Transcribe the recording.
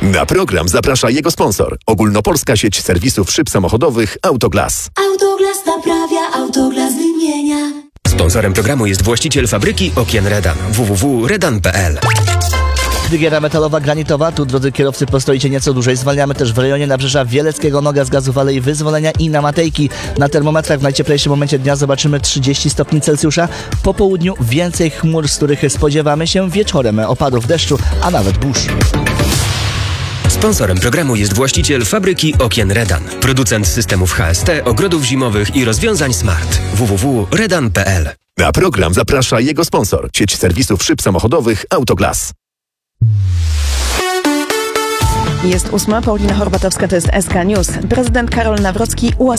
Na program zaprasza jego sponsor. Ogólnopolska sieć serwisów szyb samochodowych Autoglas. Autoglas naprawia, Autoglas wymienia. Sponsorem programu jest właściciel fabryki okien Redan. www.redan.pl. Wygiera metalowa, granitowa. Tu, drodzy kierowcy, postoicie nieco dłużej. Zwalniamy też w rejonie Nabrzeża Wieleckiego, Noga z Gazów, Alei Wyzwolenia i na Matejki. Na termometrach w najcieplejszym momencie dnia zobaczymy 30 stopni Celsjusza. Po południu więcej chmur, z których spodziewamy się wieczorem opadów deszczu, a nawet burz. Sponsorem programu jest właściciel fabryki okien Redan. Producent systemów HST, ogrodów zimowych i rozwiązań smart. www.redan.pl. Na program zaprasza jego sponsor. Sieć serwisów szyb samochodowych Autoglas. Jest 8. Paulina Horbatowska, to jest SK News. Prezydent Karol Nawrocki